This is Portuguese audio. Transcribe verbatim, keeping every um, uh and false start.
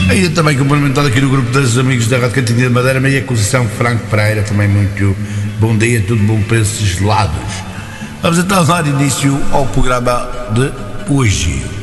Ainda também cumprimentado aqui no grupo dos amigos da Rádio Cantinha de Madeira, meia acusação Franco Pereira, também muito bom dia, tudo bom para esses lados. Vamos então dar início ao programa de hoje.